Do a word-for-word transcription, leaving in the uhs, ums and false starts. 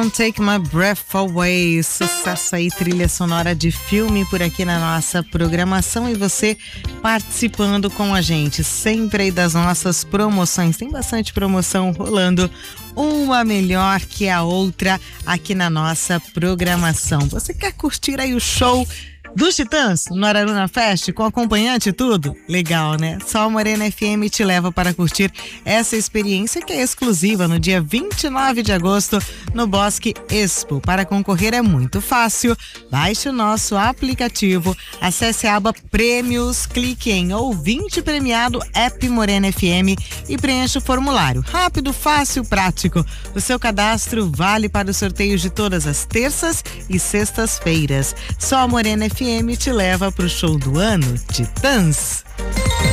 Can't Take My Breath Away, sucesso aí, trilha sonora de filme por aqui na nossa programação e você participando com a gente, sempre aí das nossas promoções, tem bastante promoção rolando, uma melhor que a outra aqui na nossa programação. Você quer curtir aí o show dos Titãs no Araruna Fest com acompanhante e tudo? Legal, né? Só a Morena F M te leva para curtir essa experiência que é exclusiva no dia vinte e nove de agosto no Bosque Expo. Para concorrer é muito fácil. Baixe o nosso aplicativo, acesse a aba Prêmios, clique em Ouvinte Premiado App Morena F M e preencha o formulário. Rápido, fácil, prático. O seu cadastro vale para os sorteios de todas as terças e sextas-feiras. Só a Morena F M te leva pro show do ano, Titãs.